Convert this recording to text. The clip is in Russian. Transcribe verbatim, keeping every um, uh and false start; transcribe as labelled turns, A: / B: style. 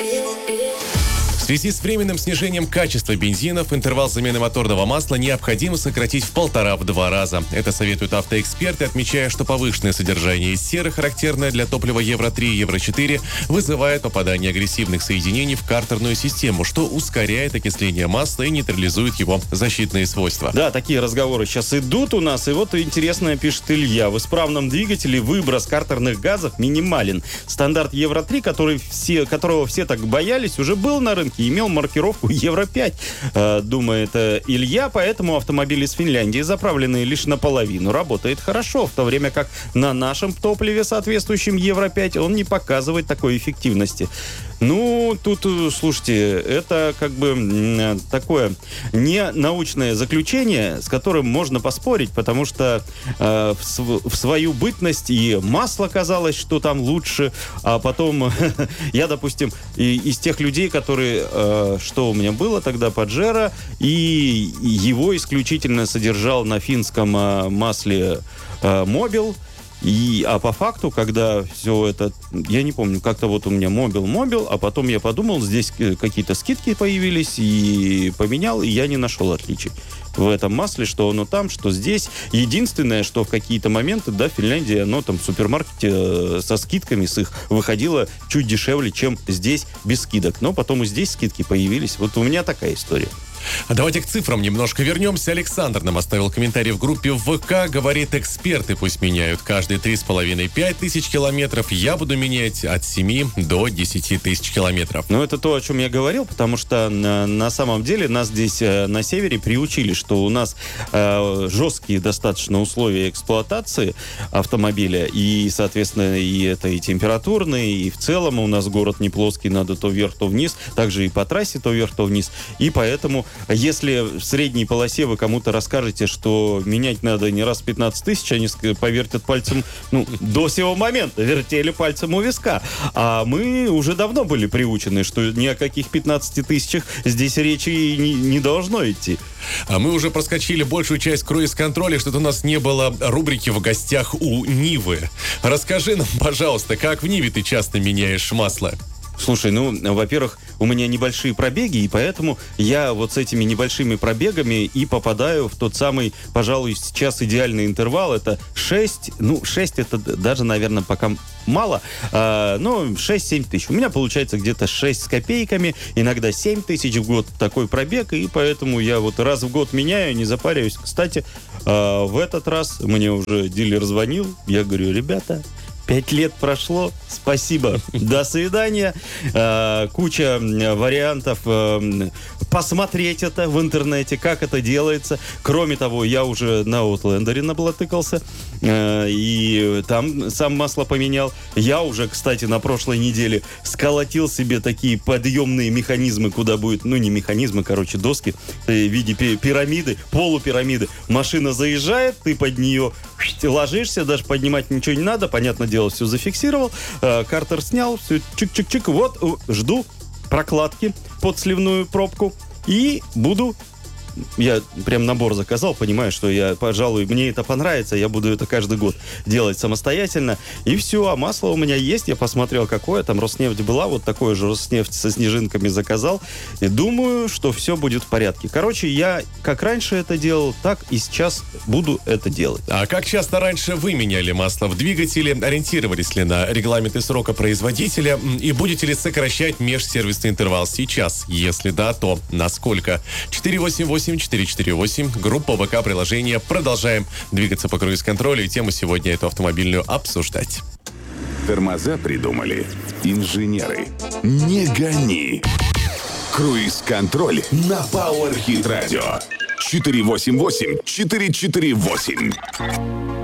A: В связи с временным снижением качества бензинов интервал замены моторного масла необходимо сократить в полтора-два раза. Это советуют автоэксперты, отмечая, что повышенное содержание серы, характерное для топлива евро три и евро четыре, вызывает попадание агрессивных соединений в картерную систему, что ускоряет окисление масла и нейтрализует его защитные свойства.
B: Да, такие разговоры сейчас идут у нас. И вот интересное пишет Илья. В исправном двигателе выброс картерных газов минимален. Стандарт евро три, который все, которого все так боялись, уже был на рынке и имел маркировку евро пять, э, думает э, Илья, поэтому автомобиль из Финляндии, заправленный лишь наполовину, работает хорошо, в то время как на нашем топливе, соответствующем евро пять, он не показывает такой эффективности. Ну, тут, слушайте, это как бы такое не научное заключение, с которым можно поспорить, потому что э, в, св- в свою бытность и масло казалось, что там лучше, а потом я, допустим, и, из тех людей, которые, э, что у меня было тогда, Паджеро, и его исключительно содержал на финском э, масле э, Мобил. И, а по факту, когда все это, я не помню, как-то вот у меня мобил-мобил, а потом я подумал, здесь какие-то скидки появились, и поменял, и я не нашел отличий в этом масле, что оно там, что здесь. Единственное, что в какие-то моменты, да, в Финляндии, оно там в супермаркете э, со скидками с их выходило чуть дешевле, чем здесь без скидок. Но потом и здесь скидки появились. Вот у меня такая история.
A: А давайте к цифрам немножко вернемся. Александр нам оставил комментарий в группе в ВК. Говорит, эксперты пусть меняют каждые три с половиной - пять тысяч километров. Я буду менять от семи до десяти тысяч километров.
B: Ну, это то, о чем я говорил, потому что на, на самом деле нас здесь э, на севере приучили, что у нас э, жесткие достаточно условия эксплуатации автомобиля. И, соответственно, и это и температурные, и в целом у нас город не плоский, надо то вверх, то вниз. Также и по трассе то вверх, то вниз. И поэтому если в средней полосе вы кому-то расскажете, что менять надо не раз в пятнадцать тысяч, они повертят пальцем, ну, до сего момента вертели пальцем у виска. А мы уже давно были приучены, что ни о каких пятнадцати тысячах здесь речи и не, не должно идти.
A: А мы уже проскочили большую часть круиз-контроля, что-то у нас не было рубрики «В гостях у Нивы». Расскажи нам, пожалуйста, как в Ниве ты часто меняешь масло?
B: Слушай, ну, во-первых, у меня небольшие пробеги, и поэтому я вот с этими небольшими пробегами и попадаю в тот самый, пожалуй, сейчас идеальный интервал. Это шесть, ну, шесть это даже, наверное, пока мало, а, но шесть-семь тысяч. У меня получается где-то шесть с копейками, иногда семь тысяч в год такой пробег, и поэтому я вот раз в год меняю, не запариваюсь. Кстати, а, в этот раз мне уже дилер звонил, я говорю, ребята, Пять лет прошло, спасибо, до свидания. Э, куча вариантов э, посмотреть это в интернете, как это делается. Кроме того, я уже на Outlander'е наблатыкался, э, и там сам масло поменял. Я уже, кстати, на прошлой неделе сколотил себе такие подъемные механизмы, куда будет, ну не механизмы, короче, доски в виде пирамиды, полупирамиды. Машина заезжает, ты под нее ложишься, даже поднимать ничего не надо, понятное дело, все зафиксировал, э, картер снял, все чик-чик-чик, вот, жду прокладки под сливную пробку и буду... Я прям набор заказал, понимаю, что я, пожалуй, мне это понравится, я буду это каждый год делать самостоятельно. И все, а масло у меня есть, я посмотрел, какое, там Роснефть была, вот такое же Роснефть со снежинками заказал. И думаю, что все будет в порядке. Короче, я как раньше это делал, так и сейчас буду это делать.
A: А как часто раньше вы меняли масло в двигателе? Ориентировались ли на регламенты срока производителя? И будете ли сокращать межсервисный интервал сейчас? Если да, то насколько? четыре восемь восемь четыре четыре восемь, группа ВК приложения. Продолжаем двигаться по круиз-контролю и тему сегодня эту автомобильную обсуждать.
C: Тормоза придумали инженеры. Не гони. Круиз-контроль на Power Hit Radio. четыре восемь восемь четыре четыре восемь.